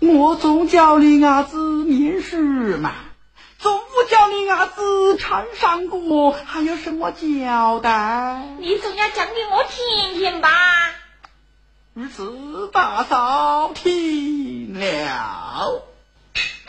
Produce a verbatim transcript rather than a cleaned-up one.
我总叫你伢子面试嘛，总不叫你伢子缠上过，还有什么交代？ 你总要讲给我听听吧。 如此大嫂听了。